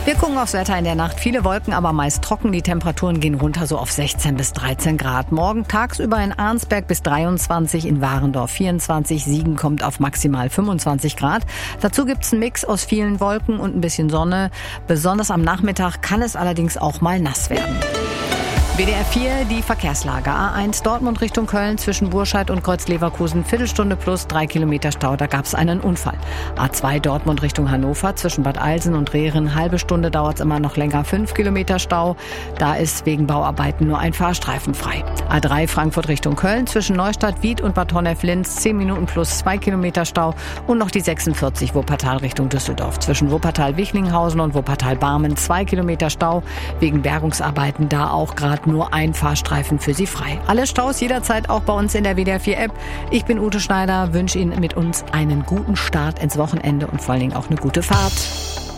Wir gucken aufs Wetter in der Nacht. Viele Wolken, aber meist trocken. Die Temperaturen gehen runter so auf 16 bis 13 Grad. Morgen tagsüber in Arnsberg bis 23, in Warendorf 24. Siegen kommt auf maximal 25 Grad. Dazu gibt's einen Mix aus vielen Wolken und ein bisschen Sonne. Besonders am Nachmittag kann es allerdings auch mal nass werden. WDR 4, die Verkehrslage. A1 Dortmund Richtung Köln zwischen Burscheid und Kreuz-Leverkusen, Viertelstunde plus 3 Kilometer Stau, da gab es einen Unfall. A2 Dortmund Richtung Hannover zwischen Bad Alsen und Rehren, halbe Stunde dauert es immer noch länger, 5 Kilometer Stau. Da ist wegen Bauarbeiten nur ein Fahrstreifen frei. A3 Frankfurt Richtung Köln zwischen Neustadt, Wied und Bad Honnef-Linz, 10 Minuten plus 2 Kilometer Stau. Und noch die 46 Wuppertal Richtung Düsseldorf zwischen Wuppertal-Wichlinghausen und Wuppertal-Barmen, 2 Kilometer Stau. Wegen Bergungsarbeiten da auch gerade nur ein Fahrstreifen für Sie frei. Alle Staus jederzeit auch bei uns in der WDR 4 App. Ich bin Ute Schneider, wünsche Ihnen mit uns einen guten Start ins Wochenende und vor allen Dingen auch eine gute Fahrt.